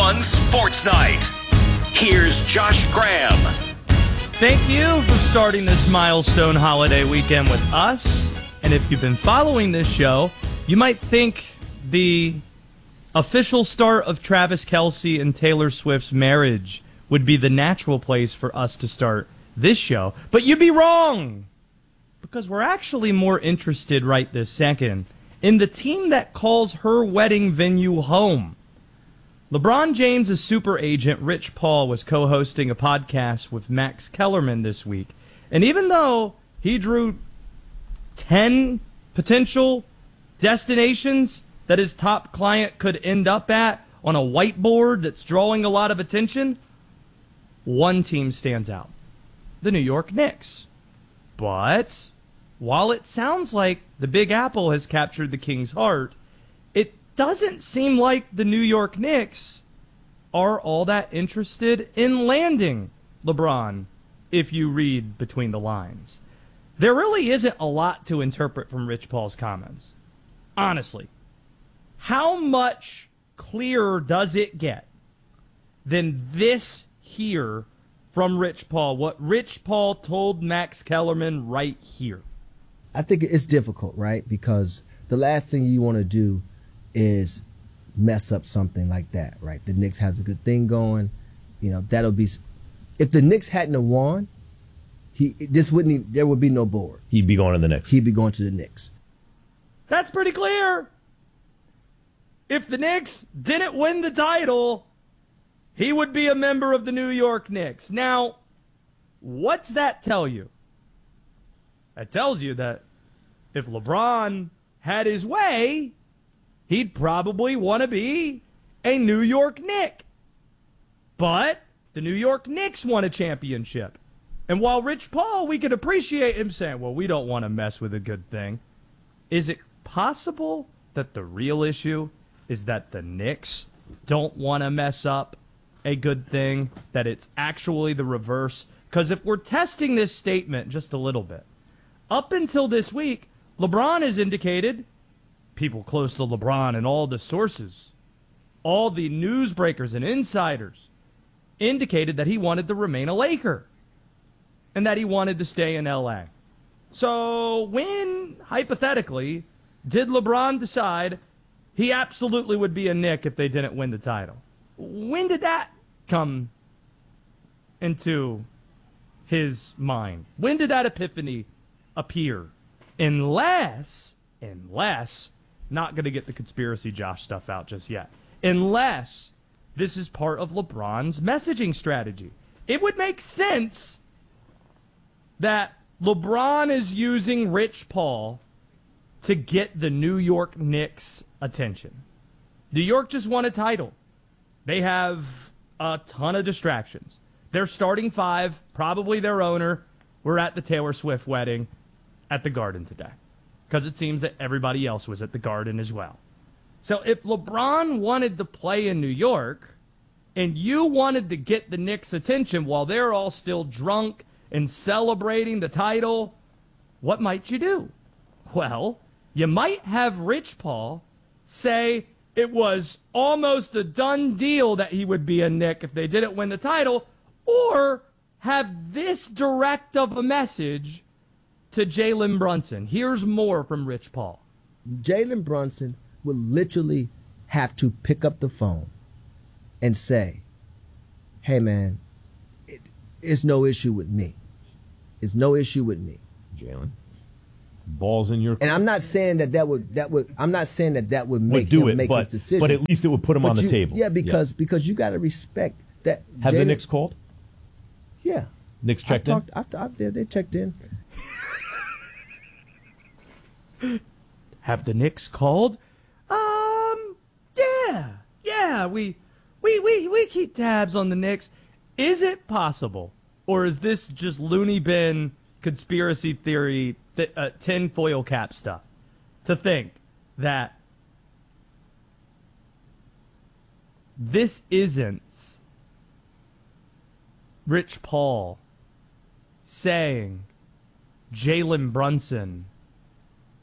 on Sports Night. Here's Josh Graham. Thank you for starting this milestone holiday weekend with us. And if you've been following this show, you might think the official start of Travis Kelce and Taylor Swift's marriage would be the natural place for us to start this show. But you'd be wrong, because we're actually more interested right this second in the team that calls her wedding venue home. LeBron James' super agent, Rich Paul, was co-hosting a podcast with Max Kellerman this week. And even though he drew 10 potential destinations that his top client could end up at on a whiteboard that's drawing a lot of attention, one team stands out: the New York Knicks. But while it sounds like the Big Apple has captured the King's heart, it doesn't seem like the New York Knicks are all that interested in landing LeBron, if you read between the lines. There really isn't a lot to interpret from Rich Paul's comments. Honestly, how much clearer does it get than this here from Rich Paul? What Rich Paul told Max Kellerman right here. I think it's difficult, right? Because the last thing you want to do is mess up something like that, right? The Knicks has a good thing going. You know, that'll be, if the Knicks hadn't have won, there would be no board. He'd be going to the Knicks. He'd be going to the Knicks. That's pretty clear. If the Knicks didn't win the title, he would be a member of the New York Knicks. Now, what's that tell you? That tells you that if LeBron had his way, he'd probably want to be a New York Knick. But the New York Knicks won a championship. And while Rich Paul, we could appreciate him saying, well, we don't want to mess with a good thing. Is it possible that the real issue is that the Knicks don't want to mess up a good thing, that it's actually the reverse? Because if we're testing this statement just a little bit, up until this week, LeBron has indicated, people close to LeBron and all the sources, all the newsbreakers and insiders indicated that he wanted to remain a Laker and that he wanted to stay in L.A. So when, hypothetically, did LeBron decide he absolutely would be a Knick if they didn't win the title? When did that come into his mind? When did that epiphany appear? Unless, not going to get the conspiracy Josh stuff out just yet, unless this is part of LeBron's messaging strategy. It would make sense that LeBron is using Rich Paul to get the New York Knicks' attention. New York just won a title. They have a ton of distractions. Their starting five, probably their owner, were at the Taylor Swift wedding at the Garden today, because it seems that everybody else was at the Garden as well. So if LeBron wanted to play in New York and you wanted to get the Knicks' attention while they're all still drunk and celebrating the title, what might you do? Well, you might have Rich Paul say it was almost a done deal that he would be a Knick if they didn't win the title, or have this direct of a message to Jalen Brunson. Here's more from Rich Paul. Jalen Brunson will literally have to pick up the phone and say, hey, man, it's no issue with me. It's no issue with me. Jalen, balls in your court. And I'm not saying that would make him make his decision. But at least it would put him on the table. Yeah, because you got to respect that. Have the Knicks called? Yeah. Knicks checked in? They checked in. Have the Knicks called? Yeah. We keep tabs on the Knicks. Is it possible, or is this just loony bin conspiracy theory, tinfoil cap stuff, to think that this isn't Rich Paul saying Jalen Brunson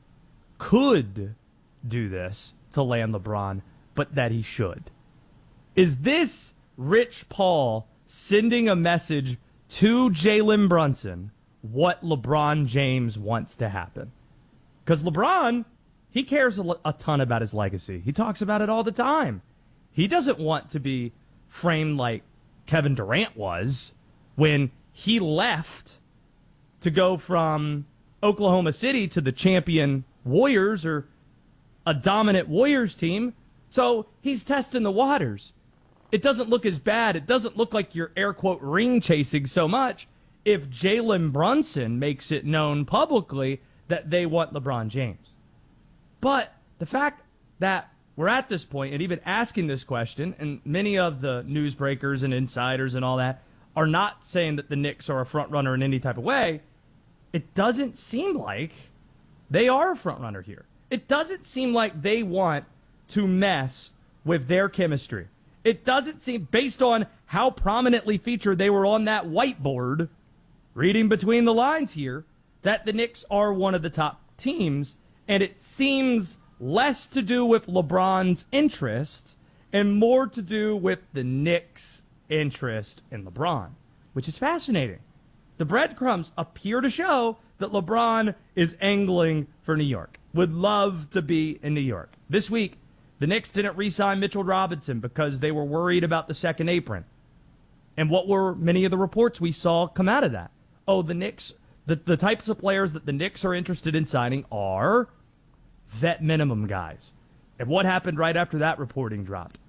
could do this to land LeBron, but that he should? Is this Rich Paul sending a message to Jalen Brunson what LeBron James wants to happen? Because LeBron, he cares a ton about his legacy. He talks about it all the time. He doesn't want to be framed like Kevin Durant was when he left to go from Oklahoma City to the champion Warriors or a dominant Warriors team. So he's testing the waters. It doesn't look as bad. It doesn't look like you're air quote ring chasing so much if Jalen Brunson makes it known publicly that they want LeBron James. But the fact that we're at this point and even asking this question, and many of the newsbreakers and insiders and all that are not saying that the Knicks are a front runner in any type of way, it doesn't seem like they are a front runner here. It doesn't seem like they want to mess with their chemistry. It doesn't seem, based on how prominently featured they were on that whiteboard, reading between the lines here, that the Knicks are one of the top teams, and it seems less to do with LeBron's interest and more to do with the Knicks' interest in LeBron, which is fascinating. The breadcrumbs appear to show that LeBron is angling for New York, would love to be in New York. This week, the Knicks didn't re-sign Mitchell Robinson because they were worried about the second apron. And what were many of the reports we saw come out of that? Oh, the Knicks, the types of players that the Knicks are interested in signing are vet minimum guys. And what happened right after that reporting dropped?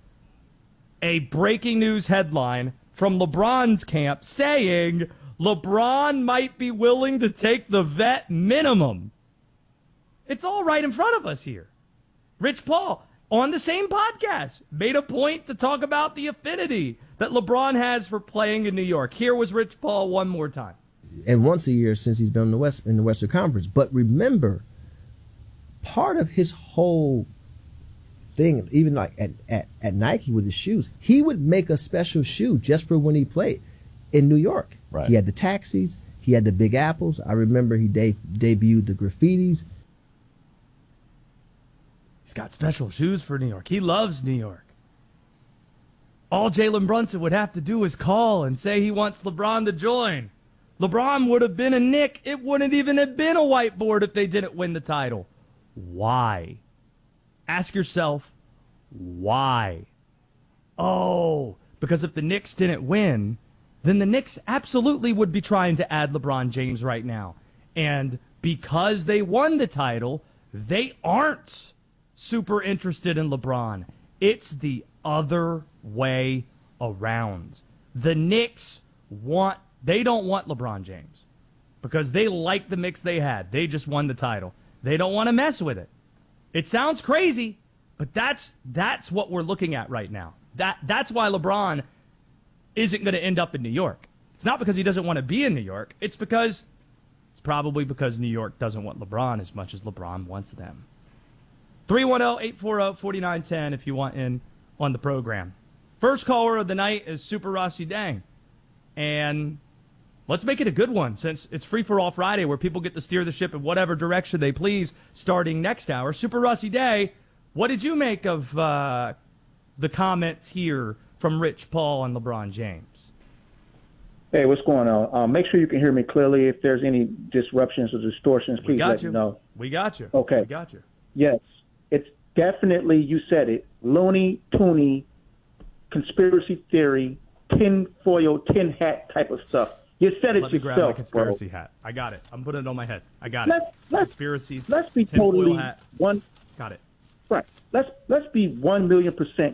A breaking news headline from LeBron's camp saying LeBron might be willing to take the vet minimum. It's all right in front of us here. Rich Paul, on the same podcast, made a point to talk about the affinity that LeBron has for playing in New York. Here was Rich Paul one more time. And once a year since he's been in the Western Conference. But remember, part of his whole thing, even like at Nike with his shoes, he would make a special shoe just for when he played in New York. Right. He had the taxis, he had the Big Apples. I remember he debuted the graffitis. He's got special shoes for New York. He loves New York. All Jalen Brunson would have to do is call and say he wants LeBron to join. LeBron would have been a Knick. It wouldn't even have been a whiteboard if they didn't win the title. Why? Ask yourself, why? Oh, because if the Knicks didn't win, then the Knicks absolutely would be trying to add LeBron James right now. And because they won the title, they aren't super interested in LeBron. It's the other way around. The Knicks they don't want LeBron James because they like the mix they had. They just won the title. They don't want to mess with it. It sounds crazy, but that's what we're looking at right now. That's why LeBron isn't going to end up in New York. It's not because he doesn't want to be in New York. It's probably because New York doesn't want LeBron as much as LeBron wants them. 310-840-4910 if you want in on the program. First caller of the night is Super Rossi Dang. And let's make it a good one since it's Free for All Friday where people get to steer the ship in whatever direction they please starting next hour. Super Rossi Day, what did you make of the comments here from Rich Paul and LeBron James? Hey, what's going on? Make sure you can hear me clearly. If there's any disruptions or distortions, please let me know. We got you. Okay. We got you. Yes, it's definitely, you said it, Looney, Tooney, conspiracy theory, tinfoil, tin hat type of stuff. You said it Let me yourself, grab my conspiracy bro. hat. I got it. I'm putting it on my head. I got it. Conspiracy. Let's be tinfoil totally hat. one. Got it. Right. Let's be 1,000,000%